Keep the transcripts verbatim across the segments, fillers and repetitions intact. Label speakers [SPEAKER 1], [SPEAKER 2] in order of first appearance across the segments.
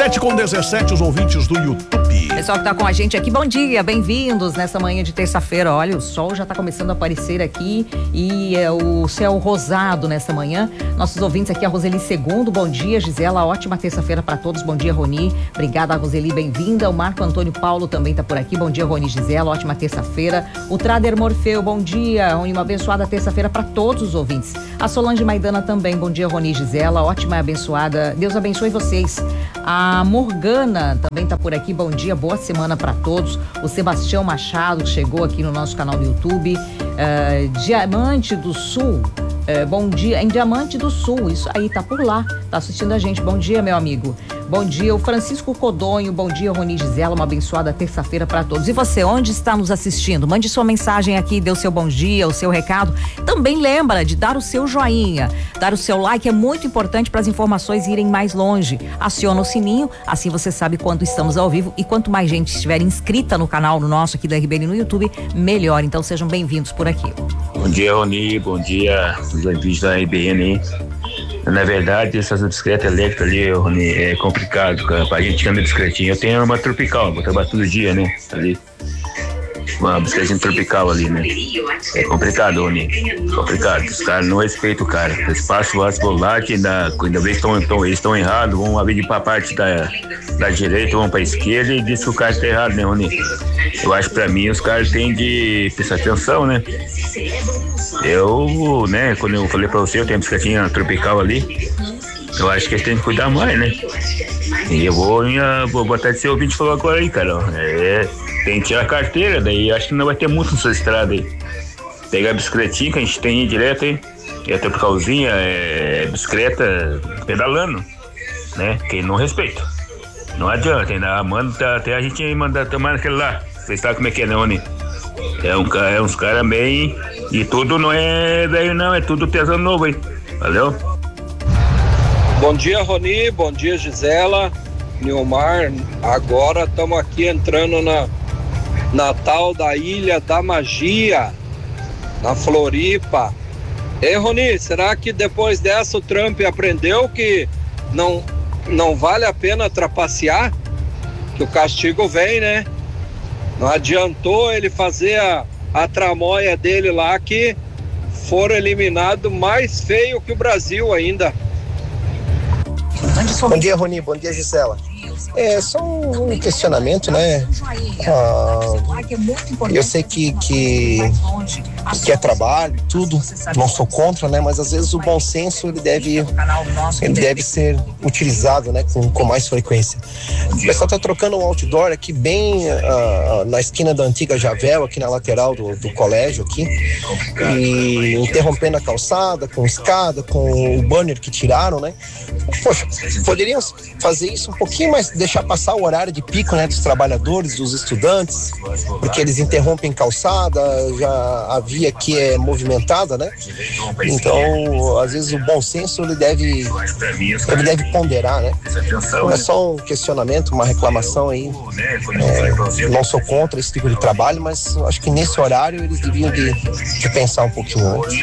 [SPEAKER 1] sete com dezessete, os ouvintes do YouTube.
[SPEAKER 2] Pessoal que tá com a gente aqui, bom dia, bem-vindos nessa manhã de terça-feira. Olha, o sol já tá começando a aparecer aqui e é o céu rosado nessa manhã. Nossos ouvintes aqui, a Roseli Segundo, bom dia, Gisela, ótima terça-feira para todos, bom dia, Roni. Obrigada, Roseli, bem-vinda. O Marco Antônio Paulo também tá por aqui, bom dia, Roni, Gisela, ótima terça-feira. O Trader Morfeu, bom dia, Roni, uma abençoada terça-feira para todos os ouvintes. A Solange Maidana também, bom dia, Roni, Gisela, ótima e abençoada, Deus abençoe vocês. A Morgana também tá por aqui, bom dia, boa semana para todos. O Sebastião Machado chegou aqui no nosso canal do YouTube. Uh, Diamante do Sul, uh, bom dia, em Diamante do Sul, isso aí, tá por lá, tá assistindo a gente, bom dia, meu amigo. Bom dia, o Francisco Codonho, bom dia, Roni Gisela, uma abençoada terça-feira para todos. E você, onde está nos assistindo? Mande sua mensagem aqui, dê o seu bom dia, o seu recado. Também lembra de dar o seu joinha, dar o seu like, é muito importante para as informações irem mais longe. Aciona o sininho, assim você sabe quando estamos ao vivo, e quanto mais gente estiver inscrita no canal no nosso aqui da R B N no YouTube, melhor. Então sejam bem-vindos por aqui.
[SPEAKER 3] Bom dia, Roni, bom dia, os ouvintes da R B N. Na verdade, essas bicicletas elétricas ali, Rony, é complicado, cara, pra gente que anda bicicletinha. Eu tenho uma tropical, vou trabalhar todo dia, né, ali. Uma bicicletinha tropical ali, né. É complicado, Rony, complicado. Os caras não respeitam o cara. Eles passam as volantes, ainda, ainda vez estão, estão, eles estão errados, vão vir pra parte da, da direita, vão pra esquerda e diz que o cara está errado, né, Rony. Eu acho que pra mim os caras têm de prestar atenção, né. Eu, né, quando eu falei pra você, eu tenho a bicicletinha tropical ali, eu acho que eles têm que cuidar mais, né? E eu vou, minha, vou botar de ser ouvinte falou agora aí, cara, é, tem que tirar a carteira, daí acho que não vai ter muito nessa estrada aí. Pegar a bicicletinha que a gente tem aí direto aí, é tropicalzinha, é bicicleta pedalando, né? Quem não respeita. Não adianta, ainda manda, até a gente mandar tomar aquele lá, vocês sabem como é que é, não, né? É, um, é uns caras bem. E tudo não é velho, não, é tudo tesão novo, hein? Valeu?
[SPEAKER 4] Bom dia, Roni, bom dia, Gisela, Nilmar. Agora estamos aqui entrando na, na tal da Ilha da Magia, na Floripa. Ei, Roni, será que depois dessa o Trump aprendeu que não, não vale a pena trapacear? Que o castigo vem, né? Não adiantou ele fazer a, a tramóia dele lá, que foram eliminados mais feio que o Brasil ainda.
[SPEAKER 5] Bom dia, Roni. Bom dia, Gisela. É só um questionamento, né? Ah, eu sei que, que, que é trabalho, tudo, não sou contra, né? Mas às vezes o bom senso ele deve, ele deve ser utilizado, né? Com, com mais frequência. O pessoal está trocando um outdoor aqui bem ah, na esquina da antiga Javel, aqui na lateral do, do colégio aqui, e interrompendo a calçada, com escada, com o banner que tiraram, né? Poxa, poderiam fazer isso um pouquinho mais, deixar passar o horário de pico, né, dos trabalhadores, dos estudantes, porque eles interrompem calçada, já a via aqui é movimentada, né? Então, às vezes o bom senso ele deve, ele deve ponderar, né? Então, é só um questionamento, uma reclamação aí. É, não sou contra esse tipo de trabalho, mas acho que nesse horário eles deviam de, de pensar um pouquinho antes.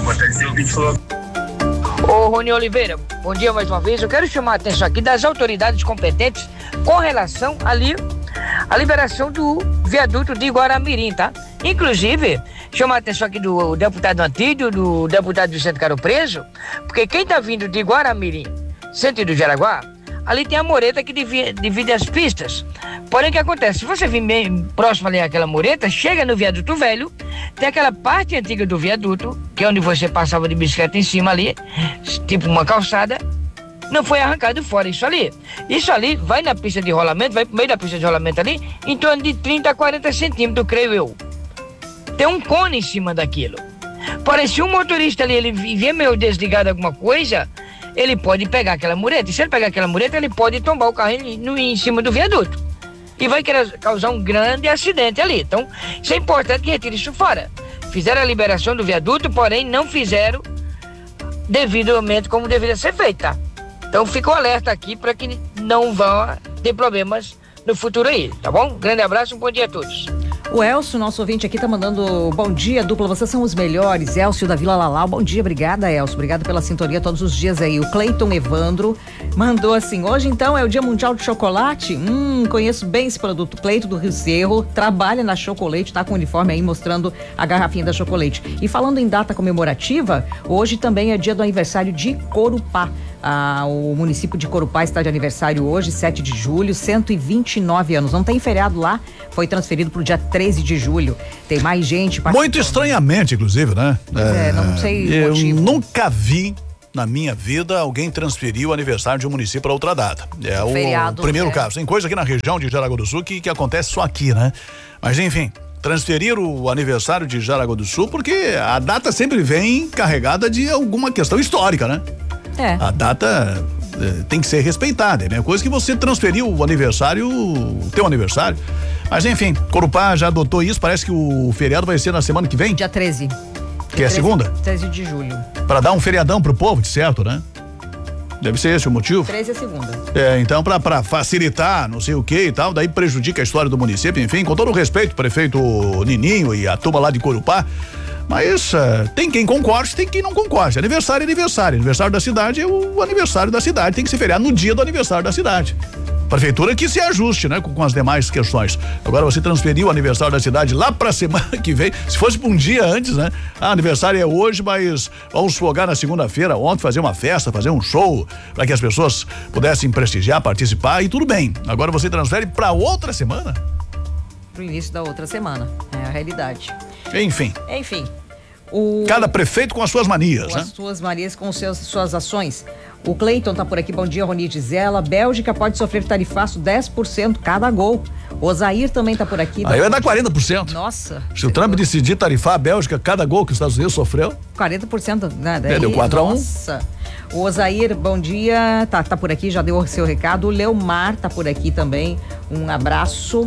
[SPEAKER 6] Ô Rony Oliveira, bom dia mais uma vez. Eu quero chamar a atenção aqui das autoridades competentes com relação ali à liberação do viaduto de Guaramirim, tá? Inclusive, chamar a atenção aqui do deputado Antídio, do deputado Vicente Caro Preso, porque quem tá vindo de Guaramirim, sentido Jaraguá, ali tem a mureta que divide, divide as pistas. Porém, o que acontece? Se você vir bem próximo ali àquela mureta, chega no viaduto velho, tem aquela parte antiga do viaduto, que é onde você passava de bicicleta em cima ali, tipo uma calçada, não foi arrancado fora isso ali. Isso ali vai na pista de rolamento, vai pro meio da pista de rolamento ali, em torno de trinta a quarenta centímetros, creio eu. Tem um cone em cima daquilo. Porém, se um motorista ali, ele vier meio desligado alguma coisa, ele pode pegar aquela mureta. E se ele pegar aquela mureta, ele pode tombar o carro em, no, em cima do viaduto. E vai querer causar um grande acidente ali. Então, isso é importante que retire isso fora. Fizeram a liberação do viaduto, porém não fizeram devidamente como deveria ser feita. Então, fica o alerta aqui para que não vá ter problemas no futuro aí, tá bom? Grande abraço, um bom dia a todos.
[SPEAKER 2] O Elcio, nosso ouvinte aqui, tá mandando bom dia, dupla, vocês são os melhores. Elcio da Vila Lalau, bom dia, obrigada, Elcio, obrigado pela sintonia todos os dias aí. O Cleiton Evandro mandou assim, hoje então é o Dia Mundial do Chocolate? Hum, conheço bem esse produto. Cleiton do Rio Cerro, trabalha na Chocolate, tá com o uniforme aí mostrando a garrafinha da Chocolate. E falando em data comemorativa, hoje também é dia do aniversário de Corupá. Ah, o município de Corupá está de aniversário hoje, sete de julho, cento e vinte e nove anos. Não tem feriado lá, foi transferido para o dia treze de julho. Tem mais gente participando.
[SPEAKER 1] Muito estranhamente, inclusive, né?
[SPEAKER 2] É, é não sei o
[SPEAKER 1] eu
[SPEAKER 2] motivo.
[SPEAKER 1] Nunca vi na minha vida alguém transferir o aniversário de um município para outra data. É o
[SPEAKER 2] feriado,
[SPEAKER 1] primeiro
[SPEAKER 2] é.
[SPEAKER 1] caso. Tem coisa aqui na região de Jaraguá do Sul que, que acontece só aqui, né? Mas enfim, transferir o aniversário de Jaraguá do Sul porque a data sempre vem carregada de alguma questão histórica, né?
[SPEAKER 2] É.
[SPEAKER 1] A data eh, tem que ser respeitada, né? Coisa que você transferiu o aniversário, o teu aniversário. Mas enfim, Corupá já adotou isso, parece que o feriado vai ser na semana que vem.
[SPEAKER 2] Dia treze.
[SPEAKER 1] Que é segunda?
[SPEAKER 2] treze de julho.
[SPEAKER 1] Pra dar um feriadão pro povo, de certo, né? Deve ser esse o motivo.
[SPEAKER 2] treze é segunda.
[SPEAKER 1] É, então pra, pra facilitar, não sei o que e tal, daí prejudica a história do município, enfim, com todo o respeito, prefeito Nininho e a turma lá de Corupá. Mas uh, tem quem concorde, tem quem não concorde. Aniversário é aniversário. Aniversário da cidade é o aniversário da cidade. Tem que se feriar no dia do aniversário da cidade. Prefeitura que se ajuste, né? Com, com as demais questões. Agora você transferiu o aniversário da cidade lá pra semana que vem. Se fosse pra um dia antes, né? Ah, aniversário é hoje, mas vamos fogar na segunda-feira, ontem, fazer uma festa, fazer um show, para que as pessoas pudessem prestigiar, participar e tudo bem. Agora você transfere pra outra semana?
[SPEAKER 2] Pro início da outra semana. É a realidade.
[SPEAKER 1] Enfim.
[SPEAKER 2] Enfim. O...
[SPEAKER 1] Cada prefeito com as suas manias,
[SPEAKER 2] com
[SPEAKER 1] né?
[SPEAKER 2] as suas manias, com seus, suas ações. O Cleiton tá por aqui, bom dia, Roni Gisela. Bélgica pode sofrer tarifaço dez por cento cada gol. O Osair também tá por aqui.
[SPEAKER 1] Aí vai dar quarenta por cento.
[SPEAKER 2] Nossa.
[SPEAKER 1] Se o Trump decidir tarifar a Bélgica, cada gol que os Estados Unidos sofreu.
[SPEAKER 2] quarenta por cento, né? Daí,
[SPEAKER 1] é, deu quatro a um.
[SPEAKER 2] Nossa. O Osair, bom dia, tá, tá por aqui, já deu o seu recado. O Leomar tá por aqui também, um abraço.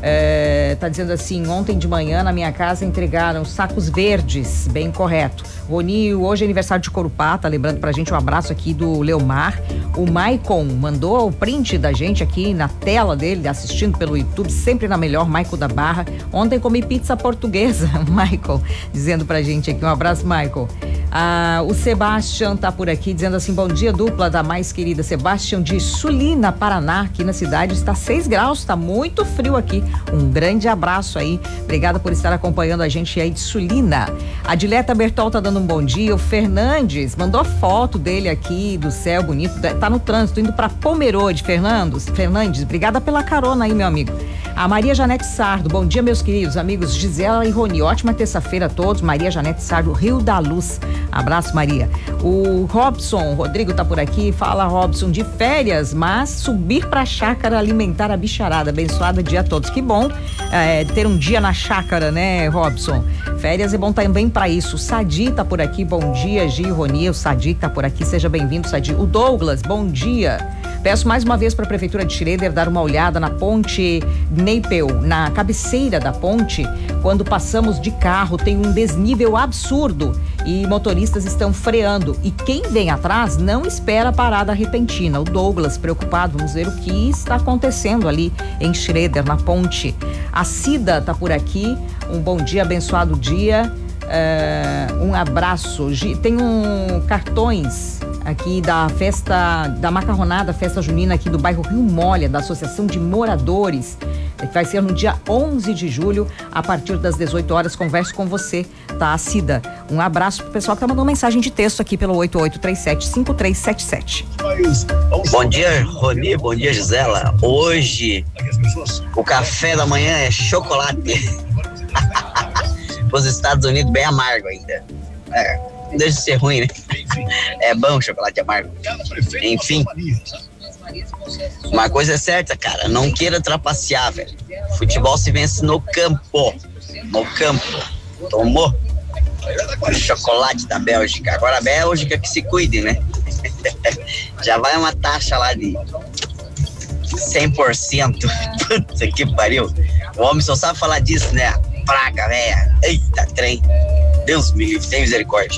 [SPEAKER 2] É, tá dizendo assim, ontem de manhã na minha casa entregaram sacos verdes, bem correto. Roni, hoje é aniversário de Corupá, tá lembrando pra gente um abraço aqui do Leomar. O Maicon mandou o print da gente aqui na tela dele, assistindo pelo YouTube, sempre na melhor, Maicon da Barra. Ontem comi pizza portuguesa, Maicon, dizendo pra gente aqui, um abraço, Maicon. Ah, o Sebastião tá por aqui dizendo assim, bom dia, dupla da mais querida Sebastião de Sulina, Paraná, aqui na cidade está seis graus, está muito frio aqui. Um grande abraço aí, obrigada por estar acompanhando a gente aí de Sulina. A Dileta Bertol tá dando um bom dia. O Fernandes mandou foto dele aqui do céu bonito, tá no trânsito indo para Pomerode. Fernandes, Fernandes, obrigada pela carona aí, meu amigo. A Maria Janete Sardo, bom dia, meus queridos amigos Gisela e Roni, ótima terça-feira a todos. Maria Janete Sardo, Rio da Luz, abraço, Maria. O Robson, Rodrigo tá por aqui, fala, Robson, de férias, mas subir pra chácara alimentar a bicharada, abençoada dia a todos. Que bom é, ter um dia na chácara, né, Robson? Férias é bom também pra isso. O Sadi tá por aqui, bom dia, Gi, Roni, o Sadi tá por aqui, seja bem-vindo, Sadi. O Douglas, bom dia. Peço mais uma vez para a Prefeitura de Schroeder dar uma olhada na ponte Neipel, na cabeceira da ponte. Quando passamos de carro, tem um desnível absurdo e motoristas estão freando. E quem vem atrás não espera parada repentina. O Douglas, preocupado, vamos ver o que está acontecendo ali em Schroeder, na ponte. A Cida está por aqui, um bom dia, abençoado dia. Uh, um abraço. Tem um cartões aqui da festa, da macarronada, festa junina aqui do bairro Rio Molha, da Associação de Moradores, que vai ser no dia onze de julho, a partir das dezoito horas. Converso com você, tá, Cida? Um abraço pro pessoal que tá mandando mensagem de texto aqui pelo oito oito três sete cinco três sete sete.
[SPEAKER 7] Bom dia, Roni, bom dia, Gisela. Hoje o café da manhã é chocolate. Os Estados Unidos bem amargo ainda. É, não deixa de ser ruim, né? É bom chocolate amargo. Enfim. Uma coisa é certa, cara. Não queira trapacear, velho. Futebol se vence no campo. No campo. Tomou? O chocolate da Bélgica. Agora a Bélgica que se cuide, né? Já vai uma taxa lá de cem por cento. Puta que pariu. O homem só sabe falar disso, né? Praga, velha. Eita, trem. Deus me livre, tem misericórdia.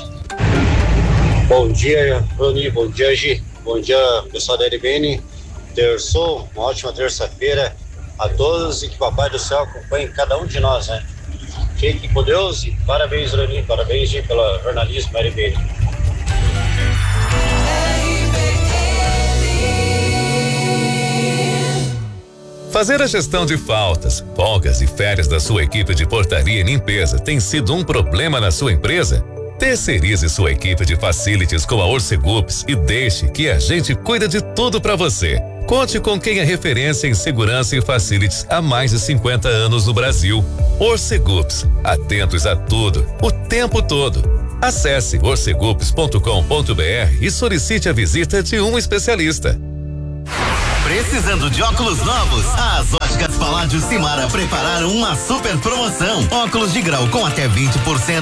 [SPEAKER 8] Bom dia, Roni. Bom dia, Gi. Bom dia, pessoal da R B N. Terçou, uma ótima terça-feira. a todos e que o Papai do Céu acompanhe cada um de nós, né? Fique com Deus e parabéns, Rani, parabéns Gi, pelo jornalismo R B N.
[SPEAKER 9] Fazer a gestão de faltas, folgas e férias da sua equipe de portaria e limpeza tem sido um problema na sua empresa? Terceirize sua equipe de facilities com a Orcegups e deixe que a gente cuida de tudo para você. Conte com quem é referência em segurança e facilities há mais de cinquenta anos no Brasil. Orcegups, atentos a tudo, o tempo todo. Acesse orcegups ponto com ponto br e solicite a visita de um especialista.
[SPEAKER 10] Precisando de óculos novos? As Óticas Paládio Simara prepararam uma super promoção. Óculos de grau com até vinte por cento